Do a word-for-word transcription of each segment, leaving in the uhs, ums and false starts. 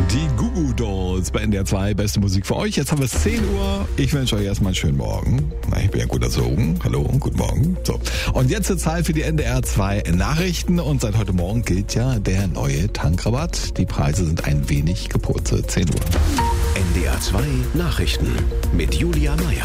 Die Goo Goo Dolls bei N D R zwei, beste Musik für euch. Jetzt haben wir es zehn Uhr. Ich wünsche euch erstmal einen schönen Morgen. Na, ich bin ja gut erzogen. Hallo und guten Morgen. So. Und jetzt ist Zeit für die N D R zwei Nachrichten. Und seit heute Morgen gilt ja der neue Tankrabatt. Die Preise sind ein wenig gepurzelt. zehn Uhr. N D R zwei Nachrichten mit Julia Meyer.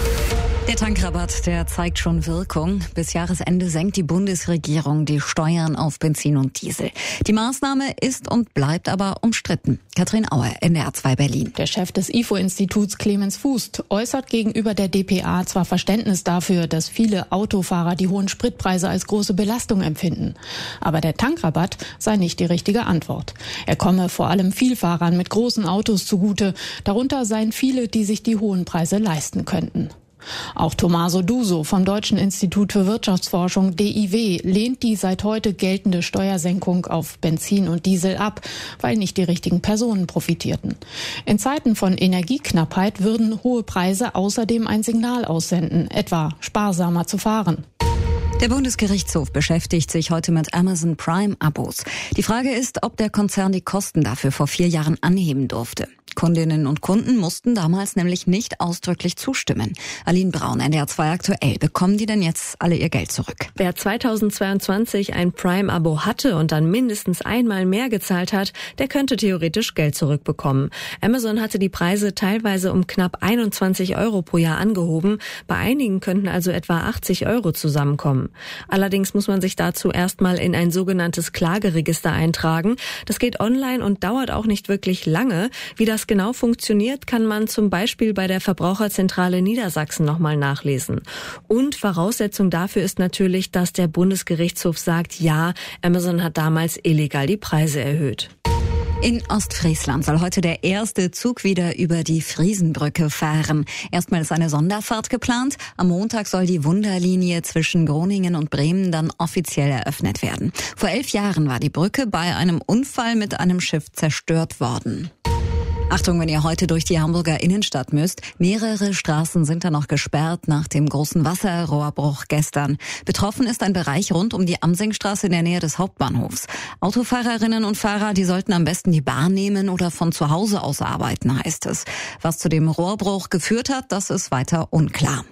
Der Tankrabatt, der zeigt schon Wirkung. Bis Jahresende senkt die Bundesregierung die Steuern auf Benzin und Diesel. Die Maßnahme ist und bleibt aber umstritten. Katrin Auer, N D R zwei Berlin. Der Chef des I F O-Instituts Clemens Fuß äußert gegenüber der D P A zwar Verständnis dafür, dass viele Autofahrer die hohen Spritpreise als große Belastung empfinden. Aber der Tankrabatt sei nicht die richtige Antwort. Er komme vor allem Vielfahrern mit großen Autos zugute. Darunter seien viele, die sich die hohen Preise leisten könnten. Auch Tommaso Duso vom Deutschen Institut für Wirtschaftsforschung D I W lehnt die seit heute geltende Steuersenkung auf Benzin und Diesel ab, weil nicht die richtigen Personen profitierten. In Zeiten von Energieknappheit würden hohe Preise außerdem ein Signal aussenden, etwa sparsamer zu fahren. Der Bundesgerichtshof beschäftigt sich heute mit Amazon Prime-Abos. Die Frage ist, ob der Konzern die Kosten dafür vor vier Jahren anheben durfte. Kundinnen und Kunden mussten damals nämlich nicht ausdrücklich zustimmen. Aline Braun, N D R zwei aktuell. Bekommen die denn jetzt alle ihr Geld zurück? Wer zweitausendzweiundzwanzig ein Prime-Abo hatte und dann mindestens einmal mehr gezahlt hat, der könnte theoretisch Geld zurückbekommen. Amazon hatte die Preise teilweise um knapp einundzwanzig Euro pro Jahr angehoben. Bei einigen könnten also etwa achtzig Euro zusammenkommen. Allerdings muss man sich dazu erstmal in ein sogenanntes Klageregister eintragen. Das geht online und dauert auch nicht wirklich lange. Wie das genau funktioniert, kann man zum Beispiel bei der Verbraucherzentrale Niedersachsen nochmal nachlesen. Und Voraussetzung dafür ist natürlich, dass der Bundesgerichtshof sagt, ja, Amazon hat damals illegal die Preise erhöht. In Ostfriesland soll heute der erste Zug wieder über die Friesenbrücke fahren. Erstmal ist eine Sonderfahrt geplant. Am Montag soll die Wunderlinie zwischen Groningen und Bremen dann offiziell eröffnet werden. Vor elf Jahren war die Brücke bei einem Unfall mit einem Schiff zerstört worden. Achtung, wenn ihr heute durch die Hamburger Innenstadt müsst. Mehrere Straßen sind da noch gesperrt nach dem großen Wasserrohrbruch gestern. Betroffen ist ein Bereich rund um die Amsingstraße in der Nähe des Hauptbahnhofs. Autofahrerinnen und Fahrer, die sollten am besten die Bahn nehmen oder von zu Hause aus arbeiten, heißt es. Was zu dem Rohrbruch geführt hat, das ist weiter unklar.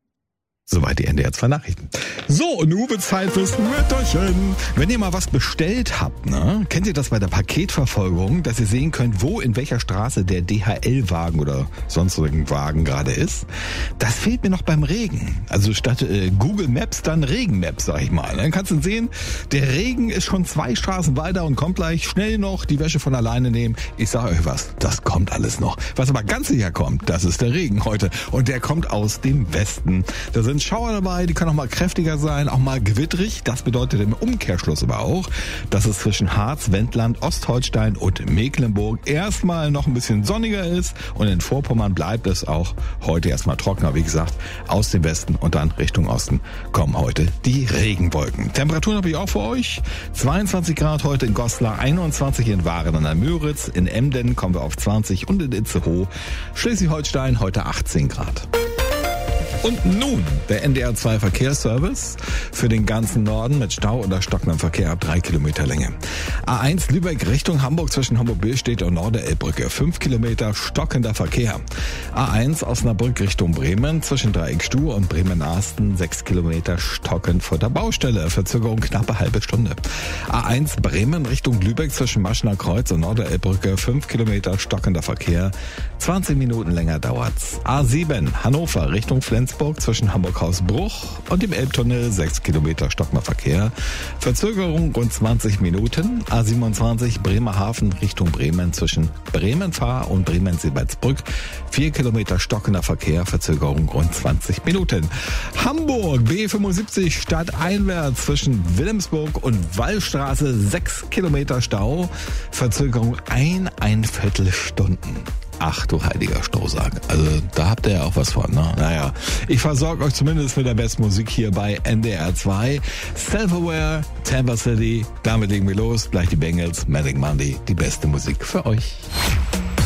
Soweit die N D R zwei Nachrichten. So, und nun wird's Zeit fürs Mütterchen. Wenn ihr mal was bestellt habt, ne, kennt ihr das bei der Paketverfolgung, dass ihr sehen könnt, wo in welcher Straße der D H L-Wagen oder sonstigen Wagen gerade ist? Das fehlt mir noch beim Regen. Also statt äh, Google Maps dann Regen Maps, sag ich mal. Dann kannst du sehen, der Regen ist schon zwei Straßen weiter und kommt gleich schnell noch die Wäsche von alleine nehmen. Ich sag euch was, das kommt alles noch. Was aber ganz sicher kommt, das ist der Regen heute. Und der kommt aus dem Westen. Da sind Schauer dabei, die können auch mal kräftiger sein, auch mal gewitterig. Das bedeutet im Umkehrschluss aber auch, dass es zwischen Harz, Wendland, Ostholstein und Mecklenburg erstmal noch ein bisschen sonniger ist und in Vorpommern bleibt es auch heute erstmal trockener. Wie gesagt, aus dem Westen und dann Richtung Osten kommen heute die Regenwolken. Temperaturen habe ich auch für euch. zweiundzwanzig Grad heute in Goslar, einundzwanzig in Waren an der Müritz, in Emden kommen wir auf zwanzig und in Itzehoe, Schleswig-Holstein heute achtzehn Grad. Und nun der N D R zwei Verkehrsservice für den ganzen Norden mit Stau oder stockendem Verkehr ab drei Kilometer Länge. A eins Lübeck Richtung Hamburg zwischen Hamburg-Billstedt und Norderelbbrücke. fünf Kilometer stockender Verkehr. A eins Osnabrück Richtung Bremen zwischen Dreieckstuhl und Bremen-Arsten. sechs Kilometer stockend vor der Baustelle. Verzögerung knappe halbe Stunde. A eins Bremen Richtung Lübeck zwischen Maschener Kreuz und Norderelbbrücke. fünf Kilometer stockender Verkehr. zwanzig Minuten länger dauert's. A sieben Hannover Richtung Flensburg zwischen Hamburg-Hausbruch und dem Elbtunnel, sechs Kilometer stockender Verkehr. Verzögerung rund zwanzig Minuten. A siebenundzwanzig Bremerhaven Richtung Bremen zwischen Bremenfahr und Bremen-Silbertsbrück. vier Kilometer stockender Verkehr. Verzögerung rund zwanzig Minuten. Hamburg B fünfundsiebzig stadteinwärts zwischen Wilhelmsburg und Wallstraße. sechs Kilometer Stau. Verzögerung ein, ein Viertelstunden. Ach du heiliger Strohsack. Also da habt ihr ja auch was von, ne? Naja, ich versorge euch zumindest mit der besten Musik hier bei N D R zwei. Self-Aware, Tampa City. Damit legen wir los. Gleich die Bengals, Magic Monday. Die beste Musik für euch.